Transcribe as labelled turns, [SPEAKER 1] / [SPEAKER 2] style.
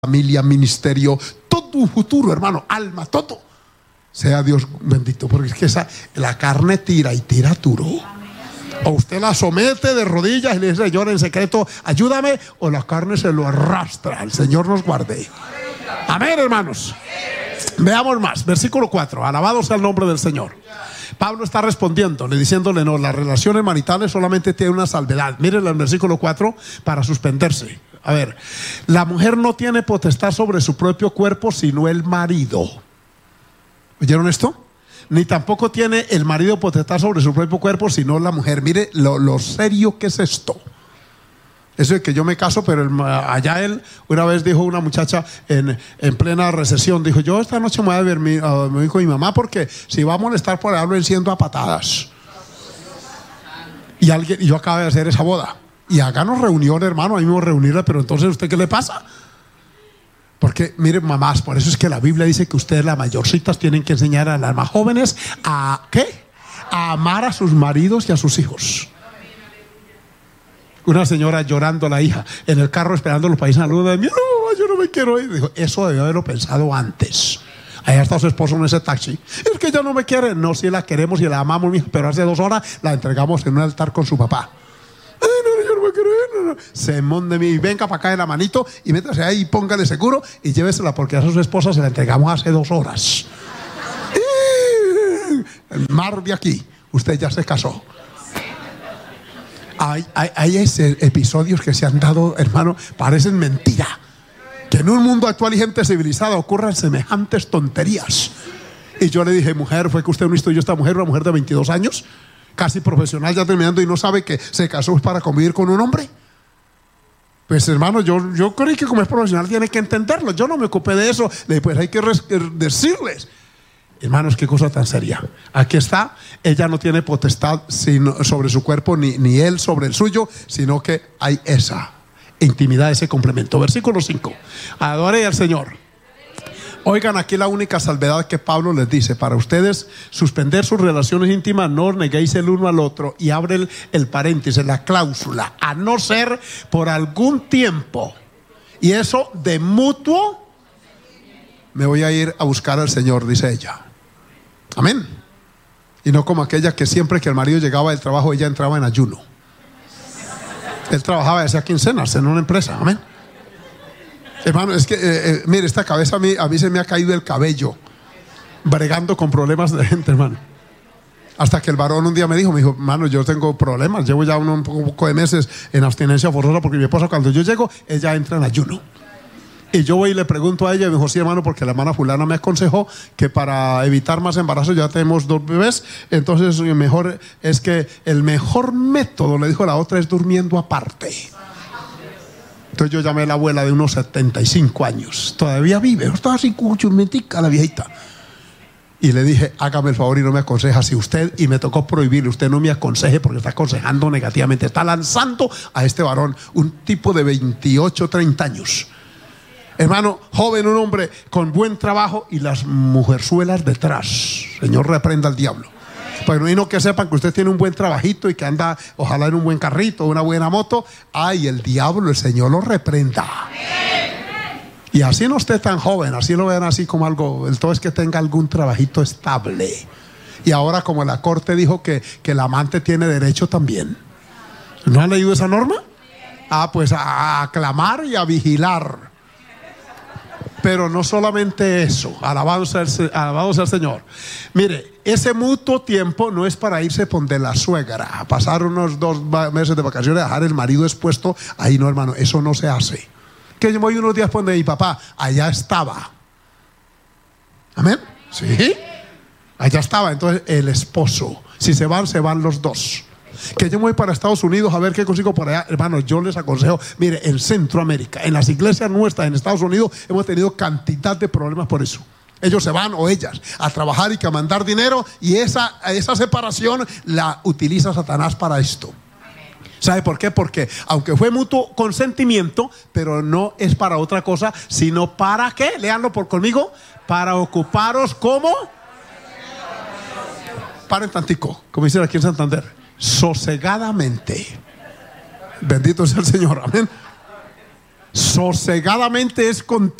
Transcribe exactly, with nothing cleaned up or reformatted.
[SPEAKER 1] familia, ministerio, todo tu futuro, hermano, alma, todo. Sea Dios bendito, porque es que esa, la carne tira y tira duro. O usted la somete de rodillas y le dice, Señor, en secreto, ayúdame, o la carne se lo arrastra. El Señor nos guarde. Amén, hermanos. Veamos más, versículo cuatro. Alabado sea el nombre del Señor. Pablo está respondiéndole, diciéndole, no, las relaciones maritales solamente tienen una salvedad. Miren el versículo cuatro para suspenderse. A ver, la mujer no tiene potestad sobre su propio cuerpo sino el marido. ¿Oyeron esto? Ni tampoco tiene el marido potestad sobre su propio cuerpo sino la mujer. Mire lo, lo serio que es esto. Eso de que yo me caso, pero el, allá él, una vez dijo una muchacha en, en plena recesión, dijo, yo esta noche me voy a ver, mi, uh, me dijo mi mamá, porque si va a molestar por ahí, lo enciendo a patadas. Y alguien, y yo acabo de hacer esa boda. Y háganos reunión, hermano, ahí mismo reunirla, pero entonces, ¿usted qué le pasa? Porque, miren, mamás, por eso es que la Biblia dice que ustedes, las mayorcitas, tienen que enseñar a las más jóvenes a, ¿qué? A amar a sus maridos y a sus hijos. Una señora llorando a la hija en el carro esperando los países saludos de mí, no, yo no me quiero ir. Dijo, eso debió haberlo pensado antes. Allá está su esposo en ese taxi. Es que ella no me quiere. No, si la queremos y la amamos, mija, pero hace dos horas la entregamos en un altar con su papá. Ay, no, yo no me quiero ir. No, no. Se monte mí, venga para acá de la manito y métase ahí y póngale seguro y llévesela porque a su esposa se la entregamos hace dos horas. El mar de aquí, usted ya se casó. Hay, hay, hay ese, episodios que se han dado, hermano, parecen mentira. Que en un mundo actual y gente civilizada ocurran semejantes tonterías. Y yo le dije, mujer, ¿fue que usted no visto yo esta mujer, una mujer de veintidós años, casi profesional ya terminando y no sabe que se casó para convivir con un hombre? Pues hermano, yo, yo creí que como es profesional tiene que entenderlo. Yo no me ocupé de eso. Le dije, pues hay que res- decirles. Hermanos, qué cosa tan seria. Aquí está, ella no tiene potestad sino sobre su cuerpo, ni, ni él sobre el suyo, sino que hay esa intimidad, ese complemento. Versículo cinco. Adore al Señor. Oigan, aquí la única salvedad que Pablo les dice: para ustedes suspender sus relaciones íntimas, no os neguéis el uno al otro. Y abre el, el paréntesis, la cláusula, a no ser por algún tiempo. Y eso de mutuo, me voy a ir a buscar al Señor, dice ella. Amén. Y no como aquella que siempre que el marido llegaba del trabajo, ella entraba en ayuno. Él trabajaba desde quincenas en una empresa. Amén. Hermano, es que, eh, eh, mire, esta cabeza a mí, a mí se me ha caído el cabello bregando con problemas de gente, hermano. Hasta que el varón un día me dijo, me dijo, hermano, yo tengo problemas. Llevo ya un, un poco de meses en abstinencia forzosa porque mi esposa, cuando yo llego, ella entra en ayuno. Y yo voy y le pregunto a ella y me dijo, sí, hermano, porque la hermana fulana me aconsejó que para evitar más embarazos, ya tenemos dos bebés, entonces mejor es que el mejor método, le dijo la otra, es durmiendo aparte. Entonces yo llamé a la abuela de unos setenta y cinco años, todavía vive, estaba así cuchumitica la viejita. Y le dije, hágame el favor y no me aconseja. Si usted, y me tocó prohibirle, usted no me aconseje porque está aconsejando negativamente, está lanzando a este varón, un tipo de veintiocho, treinta años. Hermano, joven, un hombre con buen trabajo y las mujerzuelas detrás. Señor, reprenda al diablo. Pero y no que sepan que usted tiene un buen trabajito y que anda, ojalá, en un buen carrito, una buena moto. Ay, el diablo, el Señor lo reprenda. Y así no esté tan joven, así lo vean así como algo. El todo es que tenga algún trabajito estable. Y ahora, como la corte dijo que, que el amante tiene derecho también. ¿No han leído esa norma? Ah, pues a aclamar y a vigilar. Pero no solamente eso, alabado sea, el, alabado sea el Señor. Mire, ese mutuo tiempo no es para irse por de la suegra, a pasar unos dos meses de vacaciones, dejar el marido expuesto. Ahí no, hermano, eso no se hace. Que yo voy unos días por donde mi papá, allá estaba. Amén. Sí, allá estaba. Entonces el esposo, si se van, se van los dos. Que yo me voy para Estados Unidos a ver qué consigo por allá. Hermano, yo les aconsejo, mire, en Centroamérica, en las iglesias nuestras en Estados Unidos, hemos tenido cantidad de problemas por eso. Ellos se van, o ellas, a trabajar y que a mandar dinero, y esa, esa separación la utiliza Satanás para esto. ¿Sabe por qué? Porque aunque fue mutuo consentimiento, pero no es para otra cosa, sino para ¿qué? Léanlo por conmigo, para ocuparos como paren tantico, como dicen aquí en Santander, sosegadamente. Bendito sea el Señor, amén. sosegadamente es contigo.